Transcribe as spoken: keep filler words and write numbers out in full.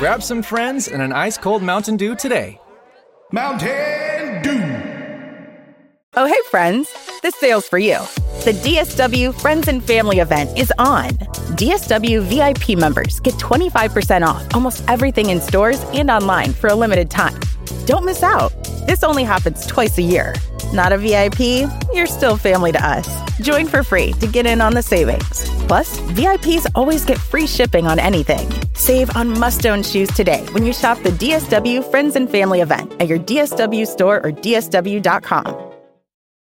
Grab some friends and an ice-cold Mountain Dew today. Mountain Dew. Oh, hey, friends. This sale's for you. The D S W Friends and Family event is on. D S W V I P members get twenty-five percent off almost everything in stores and online for a limited time. Don't miss out. This only happens twice a year. Not a V I P? You're still family to us. Join for free to get in on the savings. Plus, V I Ps always get free shipping on anything. Save on must-own shoes today when you shop the D S W Friends and Family event at your D S W store or D S W dot com.